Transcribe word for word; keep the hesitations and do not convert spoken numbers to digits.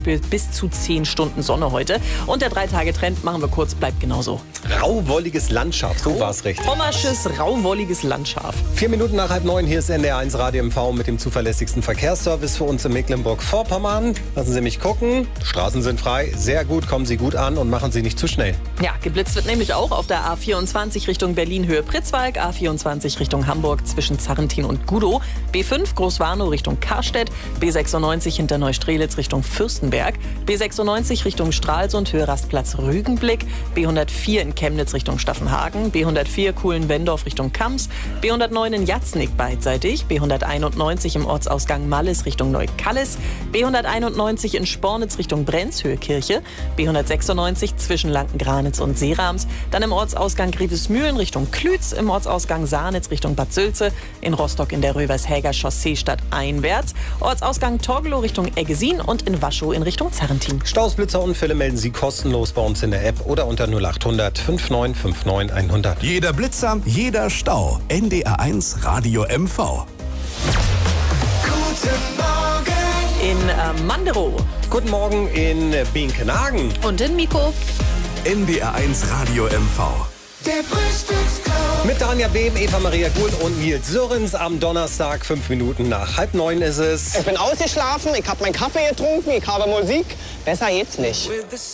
Bis zu zehn Stunden Sonne heute. Und der drei-Tage-Trend, machen wir kurz, bleibt genauso. Rauwolliges Landschaf, so war es richtig. Pommersches, rauwolliges Landschaf. Vier Minuten nach halb neun, hier ist N D R eins Radio M V mit dem zuverlässigsten Verkehrsservice für uns in Mecklenburg-Vorpommern. Lassen Sie mich gucken. Straßen sind frei, sehr gut, kommen Sie gut an und machen Sie nicht zu schnell. Ja, geblitzt wird nämlich auch auf der A vierundzwanzig Richtung Berlin-Höhe Pritzwalk, A vierundzwanzig Richtung Hamburg zwischen Zarrentin und Gudow, B fünf Großwarnow Richtung Karstedt, B sechsundneunzig hinter Neustrelitz Richtung Fürstenberg, B sechsundneunzig Richtung Stralsund, Höhe Rastplatz Rügenblick, B hundertvier in Chemnitz Richtung Staffenhagen, B hundertvier Kuhlen-Wendorf Richtung Kamms, B hundertneun in Jatznig beidseitig, B hunderteinundneunzig im Ortsausgang Mallis Richtung Neukallis, B hunderteinundneunzig in Spornitz Richtung Brenzhöhe Kirche, B hundertsechsundneunzig zwischen Lankengranitz und Seerams, dann im Ortsausgang Grevesmühlen Richtung Klütz, im Ortsausgang Sahnitz Richtung Bad Sülze, in Rostock in der Rövershäger Chaussee stadteinwärts, Ortsausgang Torgelow Richtung Eggesin und in Waschow in Richtung Zarrentin. Staus, Blitzer, Unfälle melden Sie kostenlos bei uns in der App oder unter null achthundert fünfundneunzig neunundfünfzig hundert. Jeder Blitzer, jeder Stau. N D R eins Radio M V. Guten Morgen. In äh, Manderow. Guten Morgen in Binkenhagen. Und in Miko. N D R eins Radio M V. Der Frühstücksclub. Mit Danja Behm, Eva Maria Guhl und Nils Sörens am Donnerstag, fünf Minuten nach halb neun ist es. Ich bin ausgeschlafen, ich habe meinen Kaffee getrunken, ich habe Musik. Besser geht's nicht.